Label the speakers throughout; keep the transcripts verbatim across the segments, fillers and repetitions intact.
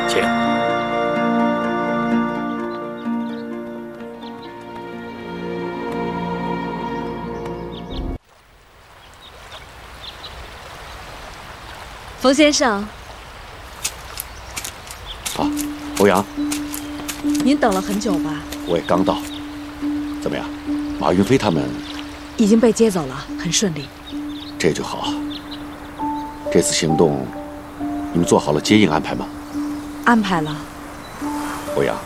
Speaker 1: 请。
Speaker 2: 冯先生。
Speaker 1: 啊，欧阳。
Speaker 2: 您等了很久吧？
Speaker 1: 我也刚到。怎么样，马云飞他们
Speaker 2: 已经被接走了，很顺利。
Speaker 1: 这就好。这次行动，你们做好了接应安排吗？
Speaker 2: 安排了。
Speaker 1: 欧阳，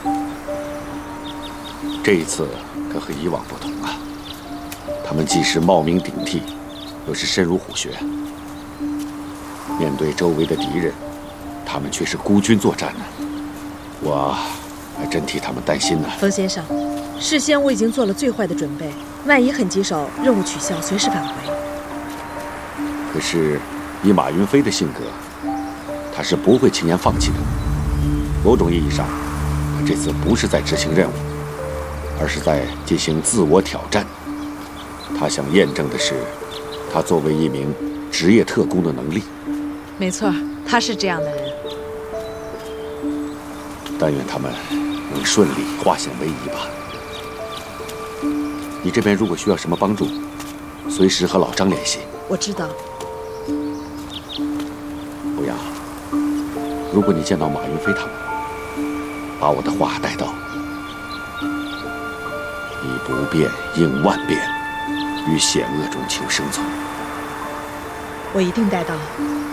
Speaker 1: 这一次可和以往不同啊！他们既是冒名顶替，又是深入虎穴。面对周围的敌人，他们却是孤军作战呢。我还真替他们担心呢。
Speaker 2: 冯先生，事先我已经做了最坏的准备，万一很棘手，任务取消，随时返回。
Speaker 1: 可是，以马云飞的性格，他是不会轻言放弃的。某种意义上，他这次不是在执行任务，而是在进行自我挑战。他想验证的是，他作为一名职业特工的能力。
Speaker 2: 没错，他是这样的人。
Speaker 1: 但愿他们能顺利化险为夷吧。你这边如果需要什么帮助，随时和老张联系。
Speaker 2: 我知道。
Speaker 1: 欧阳，如果你见到马云飞他们，把我的话带到：以不变应万变，于险恶中求生存。
Speaker 2: 我一定带到。